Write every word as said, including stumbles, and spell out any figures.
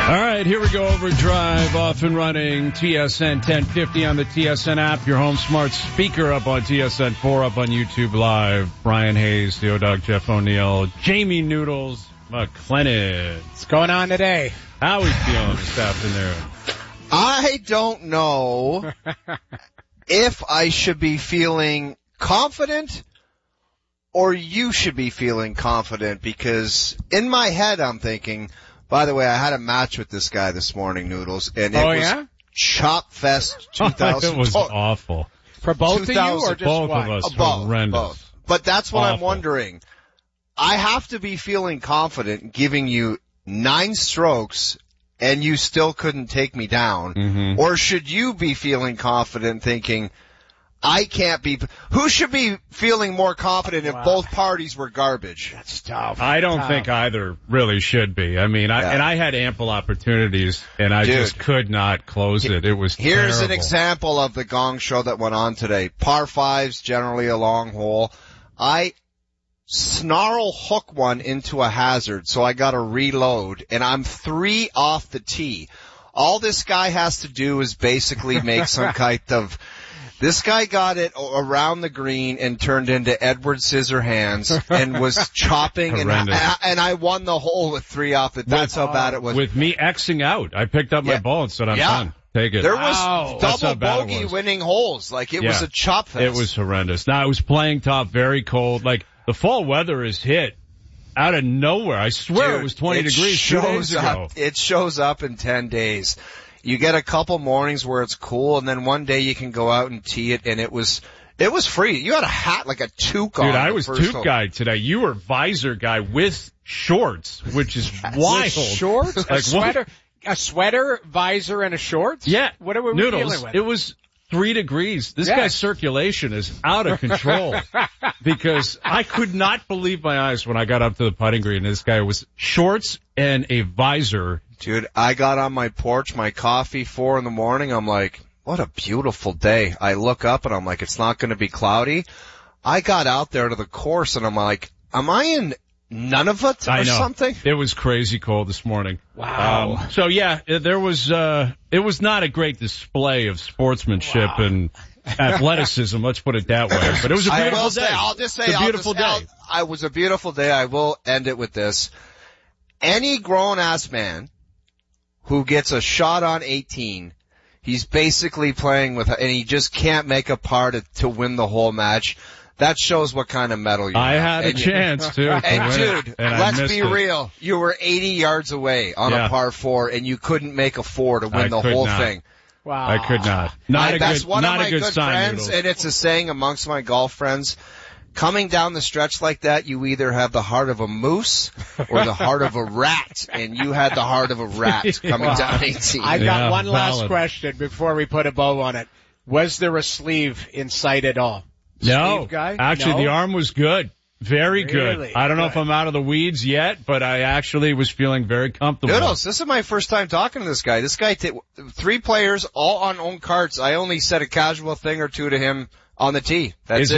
All right, here we go. Overdrive off and running. T S N ten fifty on the T S N app. Your home smart speaker up on T S N four, up on YouTube Live. Brian Hayes, Theo Dog, Jeff O'Neill, Jamie Noodles, McLennan. What's going on today? How are we feeling this afternoon? I don't know if I should be feeling confident or you should be feeling confident, because in my head I'm thinking, by the way, I had a match with this guy this morning, Noodles, and it oh, was yeah? Chop Fest two thousand. It was awful. For both of you or just both one? of us, Uh, both, horrendous. both. But that's what Awful. I'm wondering. I have to be feeling confident giving you nine strokes and you still couldn't take me down. Mm-hmm. Or should you be feeling confident thinking, I can't be, who should be feeling more confident if Wow. both parties were garbage? That's tough. I don't Tough. think either really should be. I mean, I, Yeah. and I had ample opportunities, and I Dude. just could not close it. It was Here's terrible. an example of the gong show that went on today. Par fives, generally a long hole. I snarl hook one into a hazard, so I got to reload, and I'm three off the tee. All this guy has to do is basically make some kind of... This guy got it around the green and turned into Edward Scissorhands and was chopping, and I, and I won the hole with three off the. That's with, how bad it was. With me Xing out, I picked up my Yeah. ball and said, "I'm Yeah. done. Take it." There Wow. was That's how double bad it bogey was. winning holes. Like it Yeah. was a chop fest. It was horrendous. Now, it was playing top, very cold. Like, the fall weather is hit out of nowhere. I swear Dude, it was twenty it degrees two shows days ago. up, it shows up in ten days. You get a couple mornings where it's cool, and then one day you can go out and tee it, and it was it was free. You had a hat like a toque on. Dude, I the was first toque hole. guy today. You were visor guy with shorts, which is wild. With shorts? Like, a what? sweater? A sweater, visor, and a shorts? Yeah. What are we Noodles, dealing with? it was three degrees. This Yes. guy's circulation is out of control because I could not believe my eyes when I got up to the putting green. This guy was shorts and a visor. Dude, I got on my porch, my coffee, four in the morning. I'm like, what a beautiful day. I look up and I'm like, it's not going to be cloudy. I got out there to the course and I'm like, am I in Nunavut or I know. something? It was crazy cold this morning. Wow. Um, so yeah, there was, uh, it was not a great display of sportsmanship Wow. and athleticism. Let's put it that way. But it was a I beautiful will day. say, I'll just say, It's a I'll beautiful just- day. I'll- I was a beautiful day. I will end it with this. Any grown-ass man who gets a shot on eighteen, he's basically playing with, and he just can't make a par to, to win the whole match. That shows what kind of medal you I have. had a And you- chance too. to And win it, dude, and I let's missed be it. real. You were eighty yards away on Yeah. a par four, and you couldn't make a four to win I the could wall not. thing. Wow. I could not. Not I, a that's good, one not of my a good, good sign, friends, Noodles. and it's a saying amongst my golf friends. Coming down the stretch like that, you either have the heart of a moose or the heart of a rat, and you had the heart of a rat coming Wow. down eighteen. I got Yeah, one last valid. question before we put a bow on it. Was there a sleeve in sight at all? No, Sleeve guy? actually No? the arm was good. Very Really? good. I don't know if Good. I'm out of the weeds yet, but I actually was feeling very comfortable. Noodles, this is my first time talking to this guy. This guy, t- three players, all on own carts. I only said a casual thing or two to him on the tee. That's Is it.